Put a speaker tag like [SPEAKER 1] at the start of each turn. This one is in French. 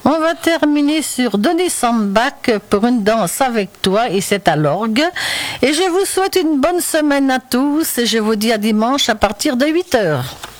[SPEAKER 1] On va terminer sur Denis Sambach pour une danse avec toi, et c'est à l'orgue. Et je vous souhaite une bonne semaine à tous et je vous dis à dimanche à partir de 8h.